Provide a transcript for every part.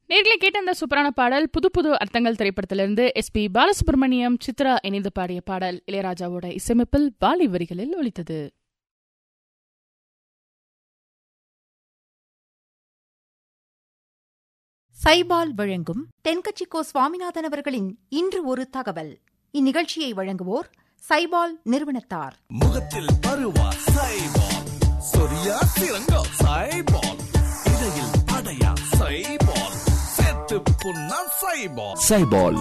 நேர்களை கேட்ட அந்த சூப்பரான பாடல் புது புது அர்த்தங்கள் திரைப்படத்திலிருந்து SP பாலசுப்ரமணியம், சித்ரா இணைந்து பாடிய பாடல் இளையராஜாவோட இசையமைப்பில் வாலி வரிகளில் ஒலித்தது. சைபால் வழங்கும் தென்கட்சிக்கோ சுவாமிநாதன் அவர்களின் இன்று ஒரு தகவல். இந்நிகழ்ச்சியை வழங்குவோர் சைபால் நிறுவனத்தார். முகத்தில் பருவா சைபால், சொரியா சிறங்கா சைபால், இடையில் படையா சைபால், செத்து புண்ணா சைபால். சைபால்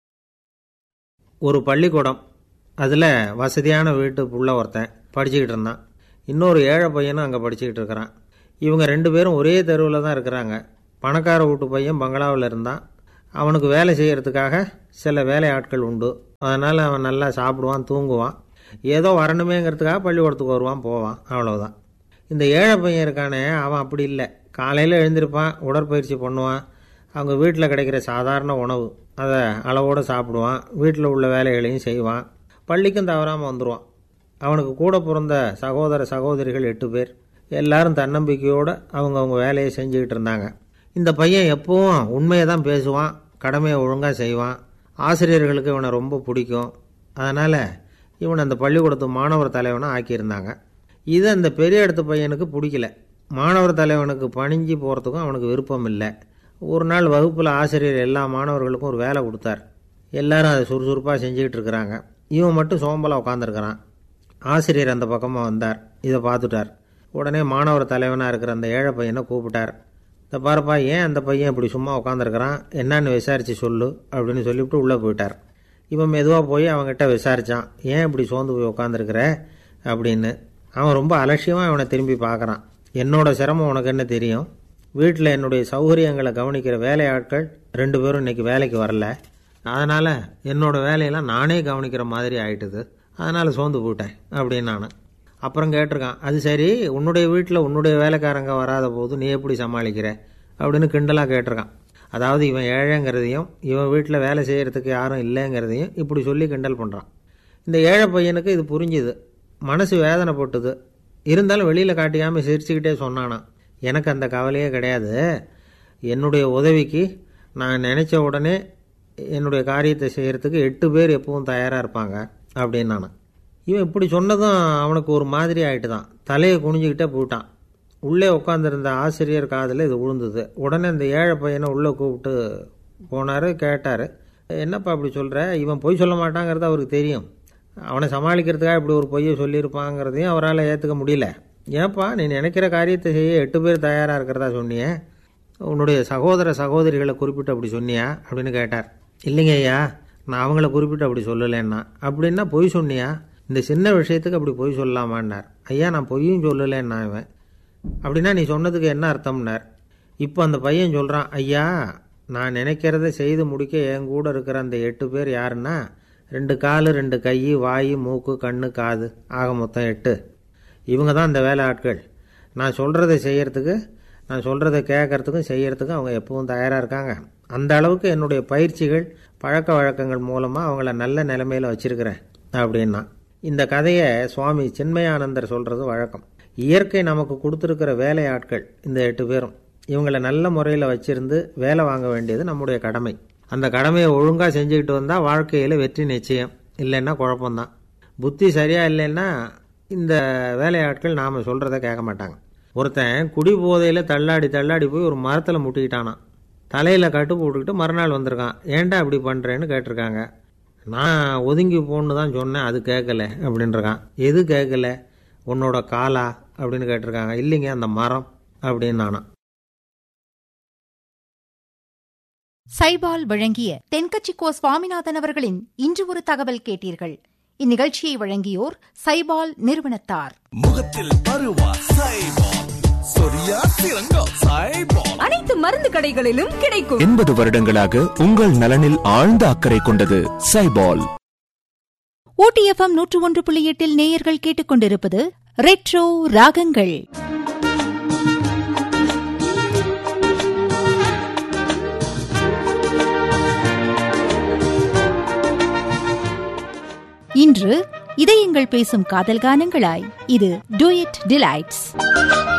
ஒரு பள்ளிக்கூடம், அதில் வசதியான வீட்டு புள்ள ஒருத்தன் படிச்சுக்கிட்டு இருந்தான். இன்னொரு ஏழை பையனும் அங்கே படிச்சுக்கிட்டு இருக்கிறான். இவங்க 2 பேரும் ஒரே தெருவில் தான் இருக்கிறாங்க. பணக்கார வீட்டு பையன் பங்களாவில் இருந்தான். அவனுக்கு வேலை செய்கிறதுக்காக சில வேலை ஆட்கள் உண்டு. அதனால் அவன் நல்லா சாப்பிடுவான், தூங்குவான். ஏதோ வரணுமேங்கிறதுக்காக பள்ளிக்கூடத்துக்கு வருவான், போவான், அவ்வளவுதான். இந்த ஏழை பையன் இருக்கானே, அவன் அப்படி இல்லை. காலையில் எழுந்திருப்பான், உடற்பயிற்சி பண்ணுவான், அவங்க வீட்டில் கிடைக்கிற சாதாரண உணவு அதை அளவோடு சாப்பிடுவான், வீட்டில் உள்ள வேலைகளையும் செய்வான், பள்ளிக்கும் தவறாமல் வந்துடுவான். அவனுக்கு கூட பிறந்த சகோதர சகோதரிகள் 8 பேர். எல்லாரும் தன்னம்பிக்கையோடு அவங்க வேலையை செஞ்சுக்கிட்டு இருந்தாங்க. இந்த பையன் எப்பவும் உண்மையை தான் பேசுவான், கடமையை ஒழுங்காக செய்வான். ஆசிரியர்களுக்கு இவனை ரொம்ப பிடிக்கும். அதனால் இவனை அந்த பள்ளிக்கூடத்து மாணவர் தலைவனாக ஆக்கியிருந்தாங்க. இது அந்த பெரிய இடத்து பையனுக்கு பிடிக்கல. மாணவர் தலைவனுக்கு பணிஞ்சு போகிறதுக்கும் அவனுக்கு விருப்பம் இல்லை. ஒரு நாள் வகுப்பில் ஆசிரியர் எல்லா மாணவர்களுக்கும் ஒரு வேலை கொடுத்தார். எல்லாரும் அதை சுறுசுறுப்பாக செஞ்சுக்கிட்டு இருக்கிறாங்க. இவன் மட்டும் சோம்பலாக உட்காந்துருக்கிறான். ஆசிரியர் அந்த பக்கமாக வந்தார். இதை பார்த்துட்டார். உடனே மாணவர் தலைவனாக இருக்கிற அந்த ஏழை பையனை கூப்பிட்டார். இந்த பாருப்பா, ஏன் அந்த பையன் இப்படி சும்மா உட்காந்துருக்கிறான், என்னன்னு விசாரித்து சொல்லு அப்படின்னு சொல்லிவிட்டு உள்ளே போயிட்டார். இவன் மெதுவாக போய் அவங்ககிட்ட விசாரித்தான், ஏன் இப்படி சோர்ந்து போய் உட்காந்துருக்கிற அப்படின்னு. அவன் ரொம்ப அலட்சியமாக இவனை திரும்பி பார்க்குறான். என்னோட சிரமம் உனக்கு என்ன தெரியும்? வீட்டில் என்னுடைய சௌகரியங்களை கவனிக்கிற வேலையாட்கள் 2 பேரும் இன்றைக்கி வேலைக்கு வரல. அதனால் என்னோடய வேலையெல்லாம் நானே கவனிக்கிற மாதிரி ஆகிட்டுது. அதனால் சோர்ந்து போயிட்டேன் அப்படின்னு நான். அப்புறம் கேட்டிருக்கான், அது சரி, உன்னுடைய வீட்டில் உன்னுடைய வேலைக்காரங்க வராத போது நீ எப்படி சமாளிக்கிற அப்படின்னு கிண்டலாக கேட்டிருக்கான். அதாவது இவன் ஏழைங்கிறதையும் இவன் வீட்டில் வேலை செய்கிறதுக்கு யாரும் இல்லைங்கிறதையும் இப்படி சொல்லி கிண்டல் பண்ணுறான். இந்த ஏழை பையனுக்கு இது புரிஞ்சுது. மனசு வேதனைப்பட்டுது. இருந்தாலும் வெளியில் காட்டியாமல் சிரிச்சுக்கிட்டே சொன்னானா, எனக்கு அந்த கவலையே கிடையாது. என்னுடைய உதவிக்கு நான் நினச்ச உடனே என்னுடைய காரியத்தை செய்கிறதுக்கு 8 பேர் எப்பவும் தயாராக இருப்பாங்க அப்படின்னு நான். இவன் இப்படி சொன்னதும் அவனுக்கு ஒரு மாதிரி ஆகிட்டு தான். தலையை குனிஞ்சிக்கிட்டே போயிட்டான். உள்ளே உட்காந்துருந்த ஆசிரியர் காதில் இது விழுந்தது. உடனே இந்த ஏழை பையனை உள்ளே கூப்பிட்டு போனார். கேட்டார், என்னப்பா இப்படி சொல்கிற? இவன் பொய் சொல்ல மாட்டாங்கிறது அவருக்கு தெரியும். அவனை சமாளிக்கிறதுக்காக இப்படி ஒரு பொய்யை சொல்லியிருப்பாங்கிறதையும் அவரால் ஏற்றுக்க முடியல. ஏன்ப்பா, நீ நினைக்கிற காரியத்தை செய்ய 8 பேர் தயாராக இருக்கிறதா சொன்னியே, உன்னுடைய சகோதர சகோதரிகளை குறிப்பிட்டு அப்படி சொன்னியா அப்படின்னு கேட்டார். இல்லைங்க ஐயா, நான் அவங்கள குறிப்பிட்டு அப்படி சொல்லலைன்னா. அப்படின்னா பொய் சொன்னியா? இந்த சின்ன விஷயத்துக்கு அப்படி பொய் சொல்லலாமான்னார். ஐயா, நான் பொய்யும் சொல்லலைன்னா. இவன், அப்படின்னா நீ சொன்னதுக்கு என்ன அர்த்தம்னார். இப்போ அந்த பையன் சொல்கிறான், ஐயா, நான் நினைக்கிறத செய்து முடிக்க என் கூட இருக்கிற அந்த 8 பேர் யாருன்னா 2 கால், 2 கை, வாய், மூக்கு, கண்ணு, காது, ஆக மொத்தம் 8. இவங்க தான் அந்த வேலை ஆட்கள். நான் சொல்கிறத செய்கிறதுக்கு, நான் சொல்கிறத கேட்கறதுக்கும் செய்கிறதுக்கும் அவங்க எப்பவும் தயாராக இருக்காங்க. அந்த அளவுக்கு என்னுடைய பயிற்சிகள், பழக்க வழக்கங்கள் மூலமாக அவங்கள நல்ல நிலைமையில் வச்சுருக்கிறேன் அப்படின்னா. இந்த கதையை சுவாமி சின்மயானந்தர் சொல்கிறது வழக்கம். இயற்கை நமக்கு கொடுத்துருக்கிற வேலை ஆட்கள் இந்த 8 பேரும். இவங்களை நல்ல முறையில் வச்சிருந்து வேலை வாங்க வேண்டியது நம்முடைய கடமை. அந்த கடமையை ஒழுங்காக செஞ்சுக்கிட்டு வந்தால் வாழ்க்கையில் வெற்றி நிச்சயம். இல்லைன்னா குழப்பம்தான். புத்தி சரியாக இல்லைன்னா இந்த வேலையாட்கள் நாம் சொல்கிறத கேட்க மாட்டாங்க. ஒருத்தன் குடி போதையில் தள்ளாடி போய் ஒரு மரத்தில் முட்டிக்கிட்டானான். தலையில் கட்டு போட்டுக்கிட்டு மறுநாள் வந்திருக்கான். ஏன்டா அப்படி பண்ணுறேன்னு கேட்டிருக்காங்க. நான் ஒதுங்கி போன்னு தான் சொன்னேன், அது கேட்கல அப்படின்றான். எது கேட்கல? உன்னோட காலா அப்படின்னு கேட்டிருக்காங்க. இல்லைங்க, அந்த மரம் அப்படின்னு நானா. சைபால் வழங்கிய தென்கட்சிக்கோ சுவாமிநாதன் அவர்களின் இன்று ஒரு தகவல் கேட்டீர்கள். இந்நிகழ்ச்சியை வழங்கியோர் சைபால் நிறுவனத்தார். முகத்தில் பருவா சைபால், சொரியா சிறங்கா சைபால், அனைத்து மருந்து கடைகளிலும் கிடைக்கும். 80 வருடங்களாக உங்கள் நலனில் ஆழ்ந்த அக்கறை கொண்டது சைபால். OTFM 101.8 நேயர்கள் கேட்டுக்கொண்டிருப்பது ரெட்ரோ ராகங்கள். இன்று இதயங்கள் பேசும் காதல் கானங்களாய் இது டூயட் டிலைட்ஸ்.